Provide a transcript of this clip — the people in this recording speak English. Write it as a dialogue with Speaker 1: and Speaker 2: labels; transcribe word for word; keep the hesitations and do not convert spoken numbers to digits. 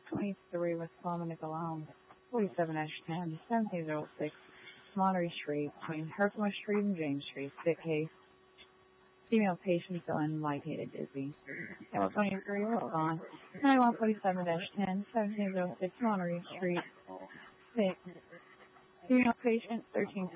Speaker 1: twenty-three West Palma Nicolau, forty-seven ten, seventeen oh six, Monterey Street, between Herkimer Street and James Street, sick case. Female patient feeling lightheaded, dizzy. Camel twenty-three, hold on. ninety-one forty-seven ten, seventeen oh six, Monterey Street, sick. Female patient, thirteen